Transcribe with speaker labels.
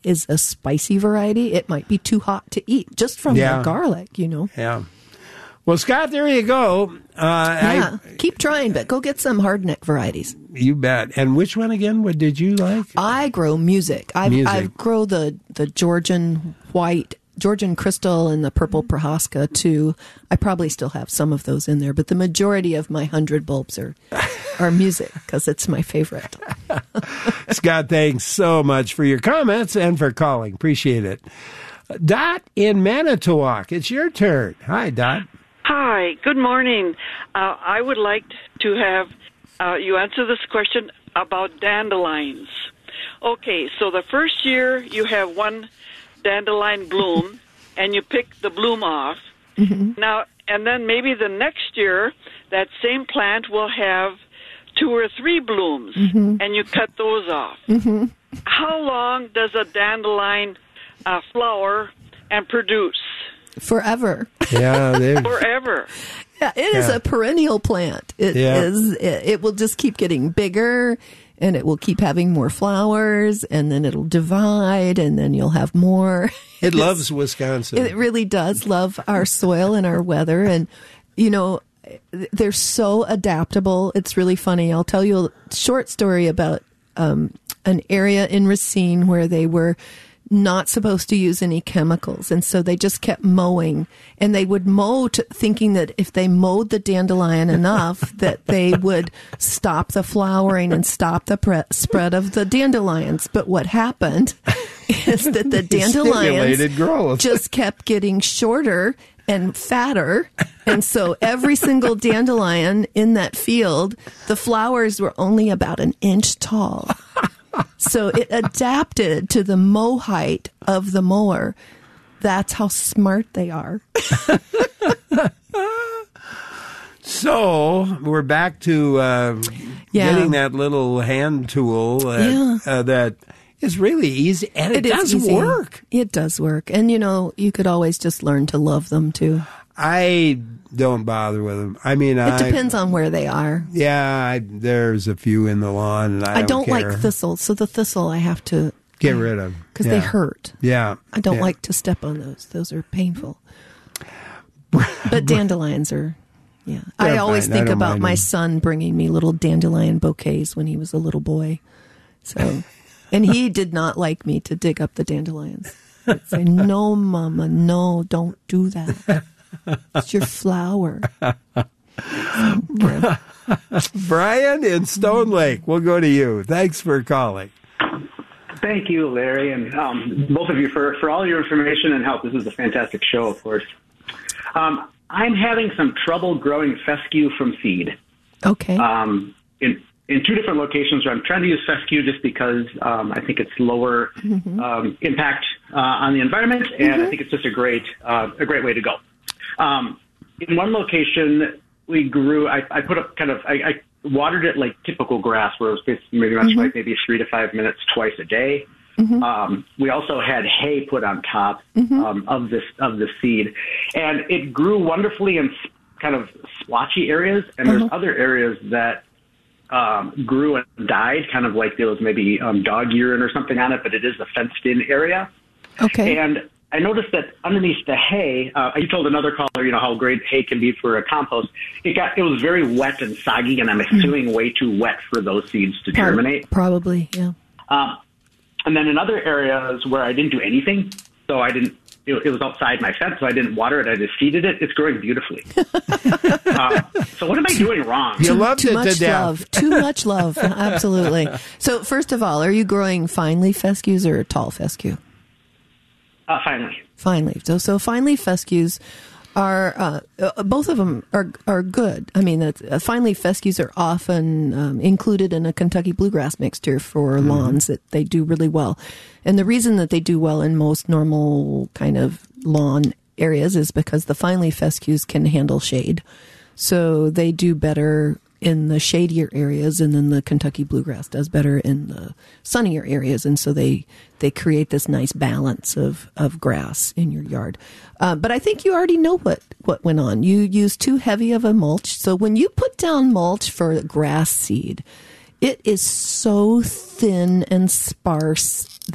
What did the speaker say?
Speaker 1: is a spicy variety, it might be too hot to eat just from the garlic,
Speaker 2: Yeah. Well, Scott, there you go.
Speaker 1: Keep trying, but go get some hardneck varieties.
Speaker 2: You bet. And which one again? What did you like?
Speaker 1: I grow music. I grow the Georgian white, Georgian crystal, and the purple Prohaska too. I probably still have some of those in there, but the majority of my 100 bulbs are music because it's my favorite.
Speaker 2: Scott, thanks so much for your comments and for calling. Appreciate it. Dot in Manitowoc, it's your turn. Hi, Dot.
Speaker 3: Hi, good morning. I would like to have you answer this question about dandelions. Okay, so the first year you have one dandelion bloom, and you pick the bloom off. Mm-hmm. Now, and then maybe the next year, that same plant will have 2 or 3 blooms, and you cut those off. Mm-hmm. How long does a dandelion flower and produce?
Speaker 1: Forever.
Speaker 2: Yeah,
Speaker 3: forever.
Speaker 1: Yeah, it is a perennial plant. It will just keep getting bigger, and it will keep having more flowers, and then it'll divide, and then you'll have more.
Speaker 2: It loves Wisconsin.
Speaker 1: It really does love our soil and our weather, and they're so adaptable. It's really funny. I'll tell you a short story about an area in Racine where they were not supposed to use any chemicals. And so they just kept mowing, and they would mow thinking that if they mowed the dandelion enough that they would stop the flowering and stop the spread of the dandelions. But what happened is that the dandelions just kept getting shorter and fatter. And so every single dandelion in that field, the flowers were only about an inch tall. So it adapted to the mow height of the mower. That's how smart they are.
Speaker 2: So we're back to getting that little hand tool that is really easy, and it does work.
Speaker 1: It does work. And, you could always just learn to love them, too.
Speaker 2: I don't bother with them. I mean,
Speaker 1: it depends on where they are.
Speaker 2: Yeah, there's a few in the lawn, and I don't care.
Speaker 1: Like thistle, so the thistle I have to
Speaker 2: get rid of
Speaker 1: because they hurt.
Speaker 2: Yeah,
Speaker 1: I don't like to step on those. Those are painful. But dandelions are, I always think about my son bringing me little dandelion bouquets when he was a little boy. So, and he did not like me to dig up the dandelions. He'd say, "No, Mama, no, don't do that. It's your flower."
Speaker 2: Brian in Stone Lake, we'll go to you. Thanks for calling.
Speaker 4: Thank you, Larry, and both of you for all your information and help. This is a fantastic show, of course. I'm having some trouble growing fescue from seed.
Speaker 1: Okay.
Speaker 4: In 2 different locations where I'm trying to use fescue just because I think it's lower impact on the environment, and I think it's just a great way to go. In one location, we grew. I put up I watered it like typical grass, where it was maybe 3 to 5 minutes twice a day. We also had hay put on top of the seed, and it grew wonderfully in kind of splotchy areas. And there's other areas that grew and died, kind of like there was maybe dog urine or something on it, but it is a fenced-in area.
Speaker 1: Okay.
Speaker 4: And I noticed that underneath the hay, you told another caller, how great hay can be for a compost. It was very wet and soggy, and I'm assuming way too wet for those seeds to germinate.
Speaker 1: Probably, yeah.
Speaker 4: And then in other areas where I didn't do anything, so I didn't. It was outside my fence, so I didn't water it. I just seeded it. It's growing beautifully. So what am I doing wrong?
Speaker 2: You loved it to
Speaker 1: death. Too much love. Absolutely. So first of all, are you growing fine leaf fescues or tall fescue?
Speaker 4: Fine leaf.
Speaker 1: Fine leaf. So fine leaf fescues are both of them are good. I mean, fine leaf fescues are often included in a Kentucky bluegrass mixture for lawns. That they do really well, and the reason that they do well in most normal kind of lawn areas is because the fine leaf fescues can handle shade, so they do better in the shadier areas, and then the Kentucky bluegrass does better in the sunnier areas, and so they create this nice balance of grass in your yard. But I think you already know what went on. You used too heavy of a mulch. So when you put down mulch for grass seed, it is so thin and sparse